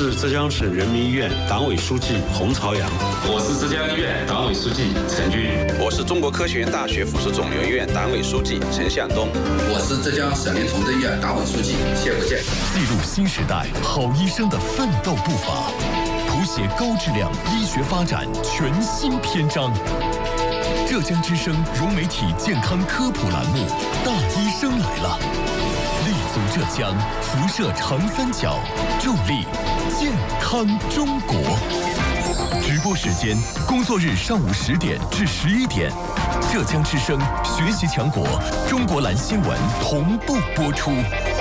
是浙江省人民医院党委书记洪朝阳。 我是浙江医院党委书记陈军。 我是中国科学院大学附属肿瘤医院党委书记陈向东。 我是浙江省立崇正医院党委书记谢国建。 记录新时代好医生的奋斗步伐，谱写高质量医学发展全新篇章。浙江之声融媒体健康科普栏目《大医生来了》，立足浙江，辐射长三角，助力健康中国。直播时间：工作日上午10点至11点。浙江之声学习强国中国蓝新闻同步播出。